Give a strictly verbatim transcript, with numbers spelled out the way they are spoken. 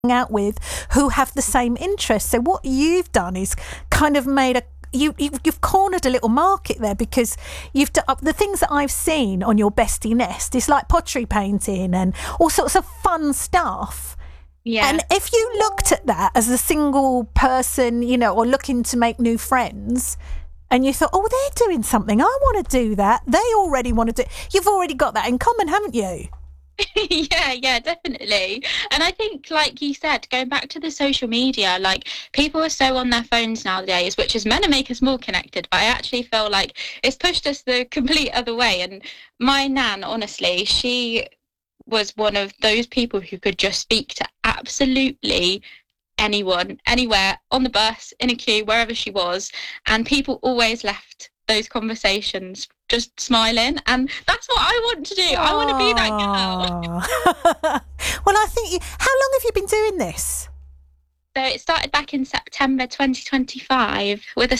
out with who have the same interests. So what you've done is kind of made a You, you, you've cornered a little market there, because you've done the things that I've seen on your Bestie Nest is like pottery painting and all sorts of fun stuff. Yeah. And if you looked at that as a single person, you know, or looking to make new friends, and you thought, oh, they're doing something, I want to do that. They already want to do. You've already got that in common, haven't you? yeah, yeah, definitely. And I think, like you said, going back to the social media, like people are so on their phones nowadays, which is meant to make us more connected, but I actually feel like it's pushed us the complete other way. And my nan, honestly, she was one of those people who could just speak to absolutely anyone, anywhere, on the bus, in a queue, wherever she was, and people always left those conversations just smiling, and that's what I want to do. Aww. I want to be that girl. Well, I think you, how long have you been doing this? So it started back in September twenty twenty-five with a